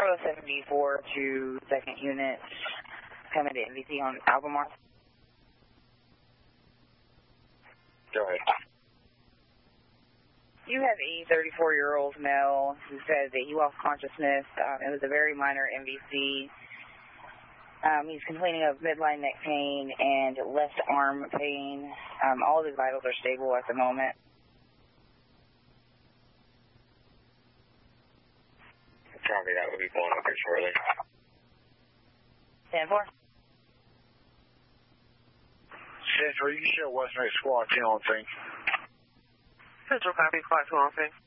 Pro 74 to 2nd unit, coming to MVC on Albemarle. Go ahead. You have a 34-year-old male who said that he lost consciousness. It was a very minor MVC. He's complaining of midline neck pain and left arm pain. All of his vitals are stable at the moment. Copy, that will be pulling up here shortly. 10-4. Central, you can show Western Squad 2 on scene. Central, copy, Squad 2 on scene.